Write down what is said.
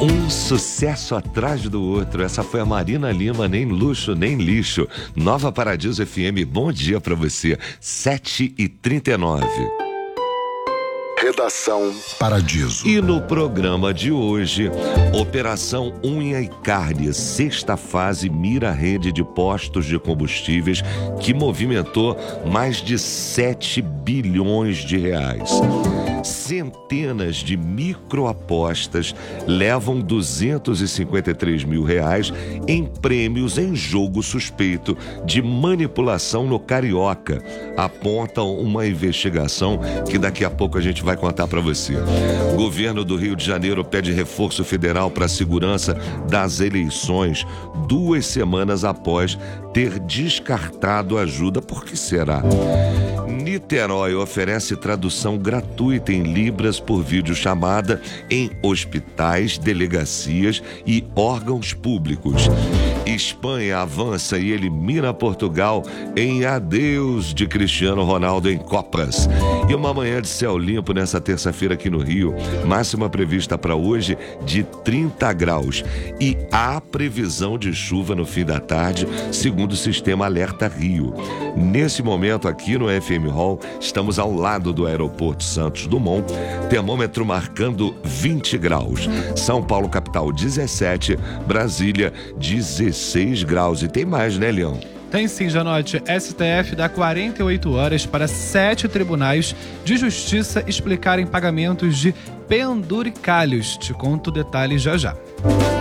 Um sucesso atrás do outro. Essa foi a Marina Lima, nem luxo, nem lixo. Nova Paradiso FM, bom dia pra você. 7h39. Redação Paradiso. E no programa de hoje, Operação Unha e Carne, sexta fase, mira a rede de postos de combustíveis que movimentou mais de 7 bilhões de reais. Centenas de microapostas levam 253 mil reais em prêmios em jogo suspeito de manipulação no Carioca. Aponta uma investigação que daqui a pouco a gente vai contar para você. O governo do Rio de Janeiro pede reforço federal para a segurança das eleições 2 semanas após ter descartado ajuda. Por que será? Niterói oferece tradução gratuita em Libras por videochamada em hospitais, delegacias e órgãos públicos. Espanha avança e elimina Portugal em adeus de Cristiano Ronaldo em Copas. E uma manhã de céu limpo nessa terça-feira aqui no Rio. Máxima prevista para hoje de 30 graus. E há previsão de chuva no fim da tarde, segundo o sistema Alerta Rio. Nesse momento aqui no FM Hall, estamos ao lado do aeroporto Santos Dumont, termômetro marcando 20 graus. São Paulo capital 17, Brasília 16 graus. E tem mais, né, Leão? Tem sim, Janote. STF dá 48 horas para 7 tribunais de justiça explicarem pagamentos de penduricalhos. Te conto detalhes já já.